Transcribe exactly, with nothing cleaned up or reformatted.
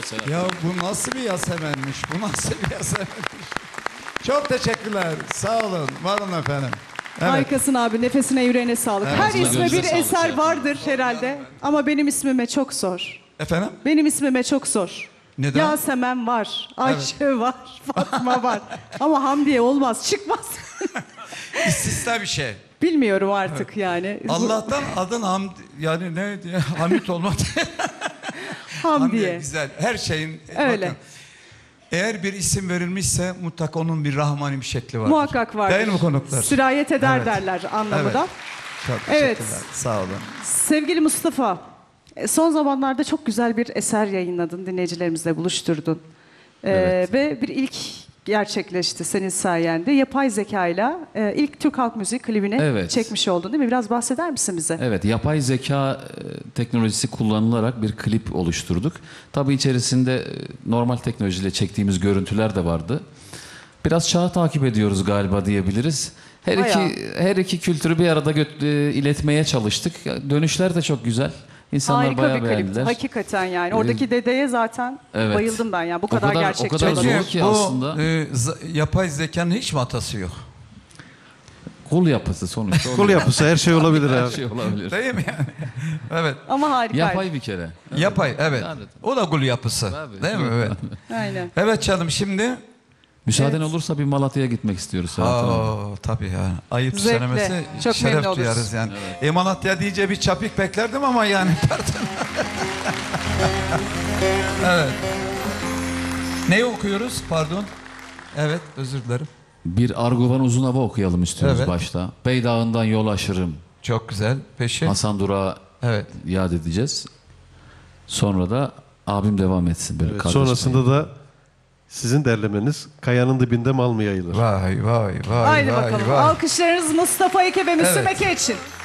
Ya bu nasıl bir Yasemen'miş? Bu nasıl bir Yasemen'miş? Çok teşekkürler. Sağ olun. Var olun efendim. Evet. Harikasın abi. Nefesine, yüreğine sağlık. Evet. Her Ağzına, isme bir gözüne sağlık eser şey vardır herhalde. Ama benim ismime çok zor. Efendim? Benim ismime çok zor. Neden? Yasemen var, Ayşe var, Fatma var. Ama Hamdiye olmaz, çıkmaz. İstisna bir şey. Bilmiyorum artık yani. Allah'tan adın Hamd yani ne diye Hamit olmadı. Hamdiye. Güzel. Her şeyin Öyle. bakın, eğer bir isim verilmişse mutlaka onun bir rahmani bir şekli vardır. Muhakkak vardır. Değil mi konuklar? Sirayet eder Evet. derler anlamı da. Çok Evet. teşekkürler. Sağ olun. Sevgili Mustafa, e, son zamanlarda çok güzel bir eser yayınladın, dinleyicilerimizle buluşturdun. Ee, Evet. Ve bir ilk gerçekleşti senin sayende. Yapay zekayla e, ilk Türk halk müziği klibini Evet. çekmiş oldun değil mi? Biraz bahseder misin bize? Evet, yapay zeka e, teknolojisi kullanılarak bir klip oluşturduk. Tabii içerisinde e, normal teknolojiyle çektiğimiz görüntüler de vardı. Biraz çağı takip ediyoruz galiba diyebiliriz. Her Bayağı. iki her iki kültürü bir arada gö- e, iletmeye çalıştık. Dönüşler de çok güzel. İnsanlar Harika bayağı bir klipti. beğendiler. Hakikaten yani. Oradaki dedeye zaten Evet. bayıldım ben ya. Bu O kadar, kadar- o gerçekçi kadar olabilir. zor ki bu aslında. e, z- yapay zekanın hiç mi hatası yok? Kul yapısı sonuçta. Kul yapısı her şey olabilir Her abi. şey olabilir. Değil mi yani? Evet. Ama harikaydı. Yapay bir kere. Evet. Yapay evet. Yani- O da gul yapısı. Tabii. Değil mi? Evet. Aynen. Evet canım şimdi. Müsaaden Evet. olursa bir Malatya'ya gitmek istiyoruz. Serhat Hanım. Aa, tabii ya. Ayıp Zevkle. söylemesi Çok şeref memnun oluruz. duyarız yani. E Malatya deyince bir çapik beklerdim ama yani pardon. Evet. Neyi okuyoruz? Pardon. Evet, özür dilerim. Bir Arguvan Uzun Hava okuyalım istiyoruz Evet. başta. Beydağından yol aşırım. Çok güzel. Peşin. Hasan Durak'ı Evet. yad edeceğiz. Sonra da abim devam etsin. Böyle Evet, kardeşim. sonrasında da sizin derlemeniz Kayanın Dibinde Mal mı Yayılır? Vay vay vay Haydi vay bakalım. vay. Alkışlarınız Mustafa Eke ve Müslüm Evet. Eke için.